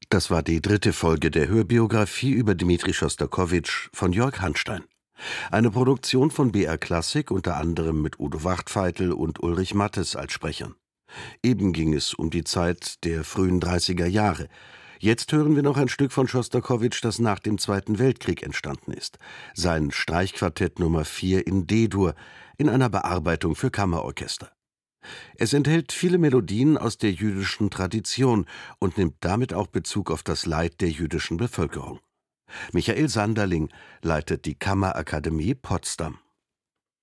Das war die dritte Folge der Hörbiografie über Dmitri Schostakowitsch von Jörg Hanstein. Eine Produktion von BR Klassik, unter anderem mit Udo Wachtfeitel und Ulrich Mattes als Sprechern. Eben ging es um die Zeit der frühen 30er Jahre. Jetzt hören wir noch ein Stück von Schostakowitsch, das nach dem Zweiten Weltkrieg entstanden ist. Sein Streichquartett Nummer 4 in D-Dur, in einer Bearbeitung für Kammerorchester. Es enthält viele Melodien aus der jüdischen Tradition und nimmt damit auch Bezug auf das Leid der jüdischen Bevölkerung. Michael Sanderling leitet die Kammerakademie Potsdam.